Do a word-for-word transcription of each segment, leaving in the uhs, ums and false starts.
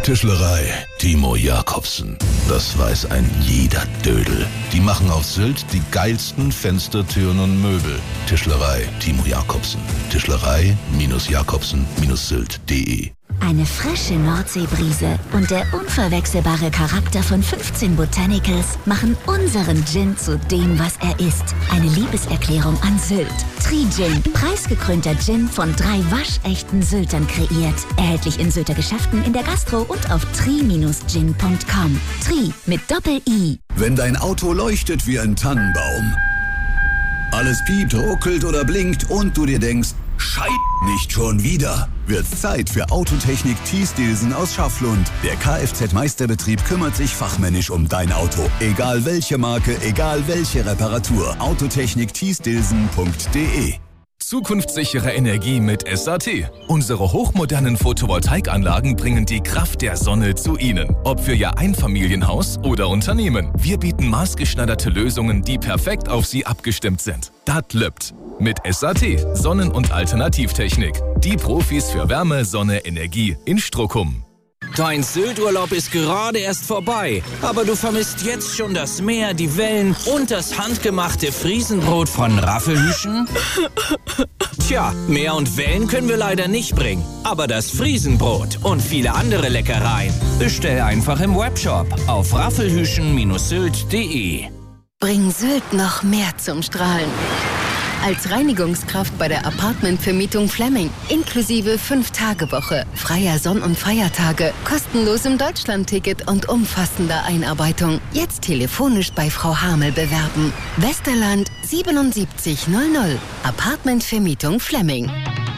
Tischlerei Timo Jacobsen. Das weiß ein jeder Dödel. Die machen auf Sylt die geilsten Fenster, Türen und Möbel. Tischlerei Timo Jacobsen. Tischlerei Jacobsen Sylt punkt de. Eine frische Nordseebrise und der unverwechselbare Charakter von fünfzehn Botanicals machen unseren Gin zu dem, was er ist. Eine Liebeserklärung an Sylt. Tri-Gin, preisgekrönter Gin von drei waschechten Syltern kreiert. Erhältlich in Sylter Geschäften, in der Gastro und auf tri Gin punkt com. Tri mit Doppel-I. Wenn dein Auto leuchtet wie ein Tannenbaum, alles piept, ruckelt oder blinkt und du dir denkst, Scheiße, nicht schon wieder, wird's Zeit für Autotechnik Thiesdelsen aus Schafflund. Der Kfz-Meisterbetrieb kümmert sich fachmännisch um dein Auto. Egal welche Marke, egal welche Reparatur. Autotechnik Thiesdelsen punkt de. Zukunftssichere Energie mit S A T. Unsere hochmodernen Photovoltaikanlagen bringen die Kraft der Sonne zu Ihnen. Ob für Ihr Einfamilienhaus oder Unternehmen. Wir bieten maßgeschneiderte Lösungen, die perfekt auf Sie abgestimmt sind. Dat lübt. Mit S A T, Sonnen- und Alternativtechnik. Die Profis für Wärme, Sonne, Energie in Strockum. Dein Sylturlaub ist gerade erst vorbei, aber du vermisst jetzt schon das Meer, die Wellen und das handgemachte Friesenbrot von Raffelhüschen? Tja, Meer und Wellen können wir leider nicht bringen, aber das Friesenbrot und viele andere Leckereien. Bestell einfach im Webshop auf raffelhüschen Sylt punkt de. Bring Sylt noch mehr zum Strahlen. Als Reinigungskraft bei der Apartmentvermietung Flemming. Inklusive fünf Tage Woche, freier Sonn- und Feiertage, kostenlosem Deutschlandticket und umfassender Einarbeitung. Jetzt telefonisch bei Frau Hamel bewerben. Westerland siebenundsiebzig null null. Apartmentvermietung Flemming.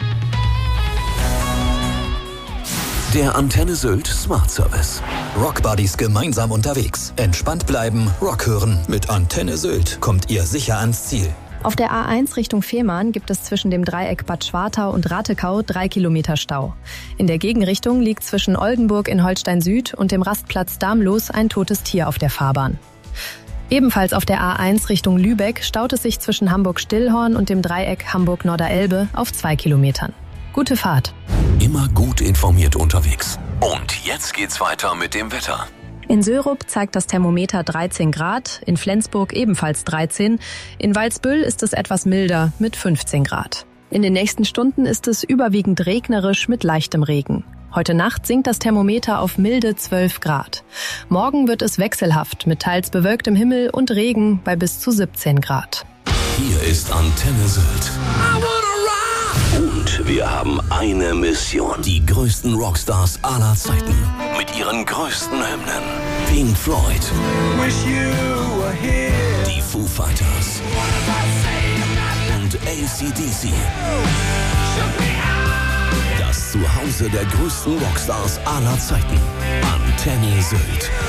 Der Antenne Sylt Smart Service. Rockbuddies gemeinsam unterwegs. Entspannt bleiben, Rock hören. Mit Antenne Sylt kommt ihr sicher ans Ziel. Auf der A eins Richtung Fehmarn gibt es zwischen dem Dreieck Bad Schwartau und Ratekau drei Kilometer Stau. In der Gegenrichtung liegt zwischen Oldenburg in Holstein Süd und dem Rastplatz Damlos ein totes Tier auf der Fahrbahn. Ebenfalls auf der A eins Richtung Lübeck staut es sich zwischen Hamburg-Stillhorn und dem Dreieck Hamburg-Norderelbe auf zwei Kilometern. Gute Fahrt. Immer gut informiert unterwegs. Und jetzt geht's weiter mit dem Wetter. In Sörup zeigt das Thermometer dreizehn Grad, in Flensburg ebenfalls dreizehn, in Walsbüll ist es etwas milder mit fünfzehn Grad. In den nächsten Stunden ist es überwiegend regnerisch mit leichtem Regen. Heute Nacht sinkt das Thermometer auf milde zwölf Grad. Morgen wird es wechselhaft mit teils bewölktem Himmel und Regen bei bis zu siebzehn Grad. Hier ist Antenne Sylt. Und wir haben eine Mission. Die größten Rockstars aller Zeiten. Mit ihren größten Hymnen. Pink Floyd. Die Foo Fighters. Und A C D C. Das Zuhause der größten Rockstars aller Zeiten. Antenne Sylt.